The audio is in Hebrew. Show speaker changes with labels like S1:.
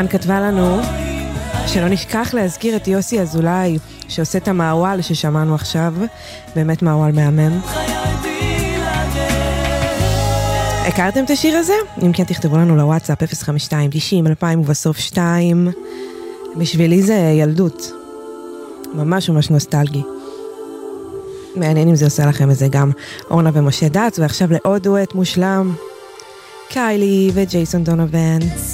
S1: כתבה לנו שלא נשכח להזכיר את יוסי אזולאי שעושה את המעוול ששמענו עכשיו, באמת מעוול מהמם. הכרתם את השיר הזה? אם כן תכתבו לנו לוואטסאפ 052-90-2000 ובסוף 2. בשבילי זה ילדות, ממש ממש נוסטלגי. מעניין אם זה עושה לכם את זה גם. אורנה ומשה דץ, ועכשיו לעוד דואט מושלם, קיילי וג'ייסון דונובן.